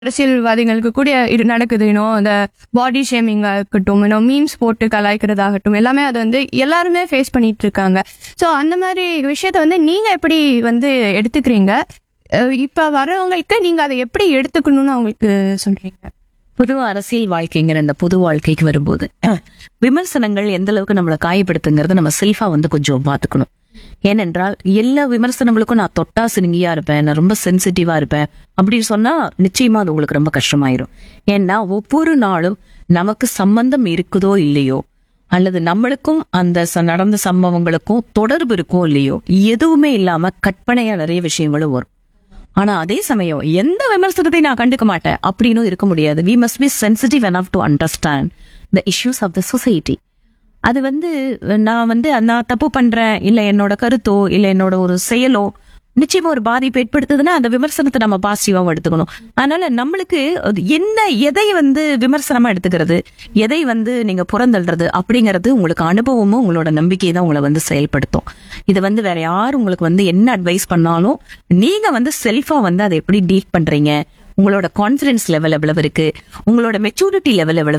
அரசியல்வாதிகளுக்கு கூட இது நடக்குது. இந்த பாடி ஷேமிங்கா இருக்கட்டும், மீம்ஸ் போட்டு கலாய்க்கிறதாகட்டும், எல்லாமே அது வந்து எல்லாருமே ஃபேஸ் பண்ணிட்டு இருக்காங்க. ஸோ அந்த மாதிரி விஷயத்த வந்து நீங்க எப்படி வந்து எடுத்துக்கிறீங்க? இப்ப வரவங்களுக்கு நீங்க அதை எப்படி எடுத்துக்கணும்னு அவங்களுக்கு சொல்றீங்க? பொதுவா அரசியல் வாழ்க்கைங்கிற இந்த பொது வாழ்க்கைக்கு வரும்போது விமர்சனங்கள் எந்த அளவுக்கு நம்மளை காயப்படுத்துங்கிறத நம்ம செல்ஃபா வந்து கொஞ்சம் பாத்துக்கணும். ஏனென்றால் எல்லா விமர்சனங்களுக்கும் நான் தொட்டா சினுங்கியா இருப்பேன், நான் ரொம்ப சென்சிட்டிவா இருப்பேன் அப்படின்னு சொன்னா நிச்சயமா அது உங்களுக்கு ரொம்ப கஷ்டமாயிரும். ஏன்னா ஒவ்வொரு நாளும் நமக்கு சம்பந்தம் இருக்குதோ இல்லையோ, அல்லது நம்மளுக்கும் அந்த நடந்த சம்பவங்களுக்கும் தொடர்பு இருக்கோ இல்லையோ, எதுவுமே இல்லாம கற்பனையா நிறைய விஷயங்களும் வரும். ஆனா அதே சமயம் எந்த விமர்சனத்தை நான் கண்டுக்க மாட்டேன் அப்படின்னு இருக்க முடியாது. we must be sensitive enough to understand the issues of the society. அது வந்து நான் தப்பு பண்றேன், இல்ல என்னோட கருத்தோ இல்ல என்னோட ஒரு செயலோ நிச்சயமா ஒரு பாதிப்பு ஏற்படுத்துதுன்னா அந்த விமர்சனத்தை நம்ம பாசிட்டிவா எடுத்துக்கணும். அதனால நம்மளுக்கு எதை வந்து விமர்சனமா எடுத்துக்கிறது, எதை வந்து நீங்க புறந்தள்ளுறது அப்படிங்கறது உங்களுக்கு அனுபவமும் உங்களோட நம்பிக்கையை தான் உங்களை வந்து செயல்படுத்தும். இது வந்து வேற யாரும் உங்களுக்கு வந்து என்ன அட்வைஸ் பண்ணாலும் நீங்க வந்து செல்ஃபா வந்து அதை எப்படி டீல் பண்றீங்க, உங்களோட கான்பிடன்ஸ் லெவல் எவ்வளவு இருக்கு, உங்களோட மெச்சூரிட்டி லெவல் எவ்வளவு